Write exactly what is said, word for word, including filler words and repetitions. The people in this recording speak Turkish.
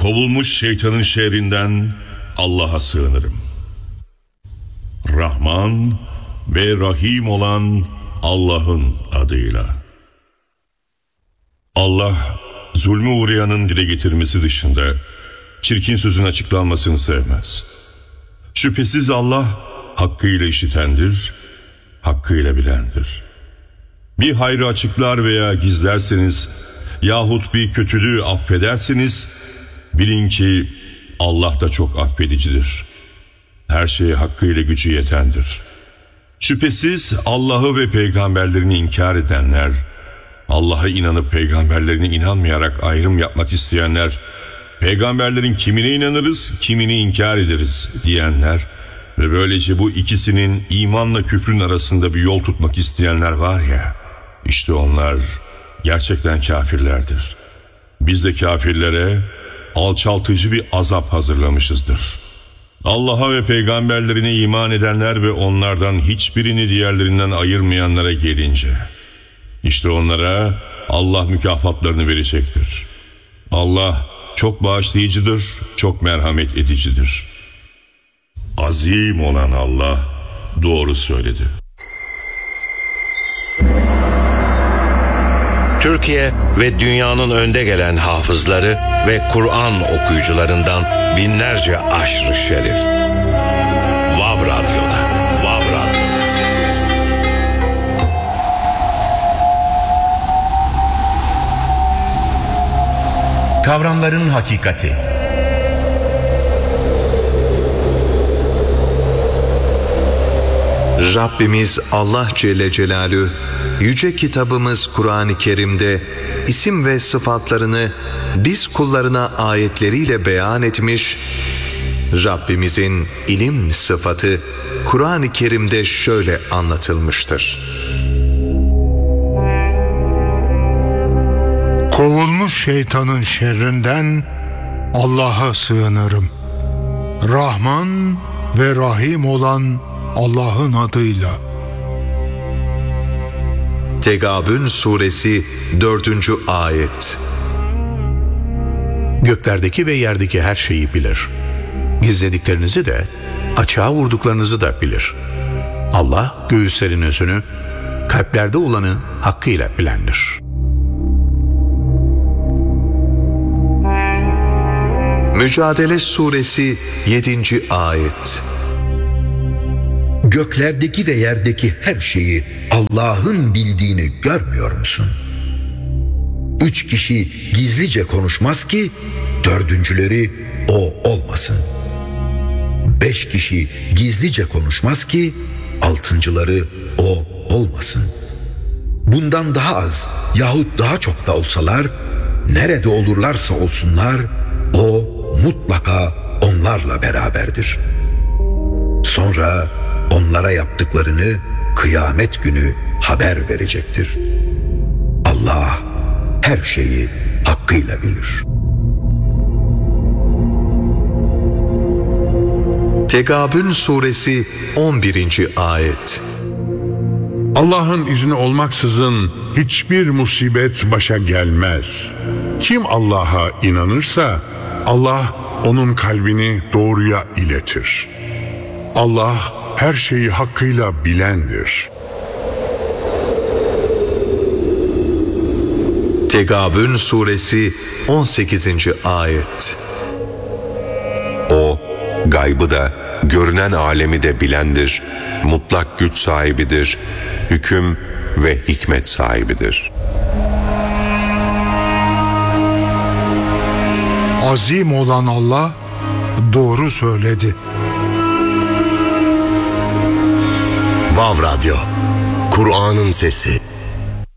Kovulmuş şeytanın şerrinden Allah'a sığınırım. Rahman ve Rahim olan Allah'ın adıyla. Allah, zulmü uğrayanın dile getirmesi dışında çirkin sözün açıklanmasını sevmez. Şüphesiz Allah hakkıyla işitendir, hakkıyla bilendir. Bir hayrı açıklar veya gizlerseniz yahut bir kötülüğü affederseniz bilin ki Allah da çok affedicidir. Her şeye hakkıyla gücü yetendir. Şüphesiz Allah'ı ve peygamberlerini inkar edenler, Allah'a inanıp peygamberlerine inanmayarak ayrım yapmak isteyenler, peygamberlerin kimine inanırız, kimini inkar ederiz diyenler ve böylece bu ikisinin imanla küfrün arasında bir yol tutmak isteyenler var ya, işte onlar gerçekten kafirlerdir. Biz de kafirlere alçaltıcı bir azap hazırlamışızdır. Allah'a ve peygamberlerine iman edenler ve onlardan hiçbirini diğerlerinden ayırmayanlara gelince, işte onlara Allah mükafatlarını verecektir. Allah çok bağışlayıcıdır, çok merhamet edicidir. Azim olan Allah doğru söyledi. Türkiye ve dünyanın önde gelen hafızları ve Kur'an okuyucularından binlerce aşr-ı şerif. Vav Radyo'da. Vav Radyo'da. Kavramların hakikati. Rabbimiz Allah Celle Celaluhu yüce kitabımız Kur'an-ı Kerim'de isim ve sıfatlarını biz kullarına ayetleriyle beyan etmiş. Rabbimizin ilim sıfatı Kur'an-ı Kerim'de şöyle anlatılmıştır. Kovulmuş şeytanın şerrinden Allah'a sığınırım. Rahman ve Rahim olan Allah'ın adıyla. Tegabün suresi dördüncü ayet. Göklerdeki ve yerdeki her şeyi bilir. Gizlediklerinizi de, açığa vurduklarınızı da bilir. Allah göğüslerin özünü, kalplerde olanı hakkıyla bilendir. Mücadele suresi yedinci ayet. Göklerdeki ve yerdeki her şeyi Allah'ın bildiğini görmüyor musun? Üç kişi gizlice konuşmaz ki dördüncüleri o olmasın. Beş kişi gizlice konuşmaz ki altıncıları o olmasın. Bundan daha az yahut daha çok da olsalar, nerede olurlarsa olsunlar, o mutlaka onlarla beraberdir. Sonra onlara yaptıklarını kıyamet günü haber verecektir. Allah her şeyi hakkıyla bilir. Tegabün suresi on birinci ayet. Allah'ın izni olmaksızın hiçbir musibet başa gelmez. Kim Allah'a inanırsa Allah onun kalbini doğruya iletir. Allah her şeyi hakkıyla bilendir. Tegabün suresi on sekizinci ayet. O gaybı da görünen alemi de bilendir, mutlak güç sahibidir, hüküm ve hikmet sahibidir. Azim olan Allah doğru söyledi. Vav Radyo, Kur'an'ın sesi.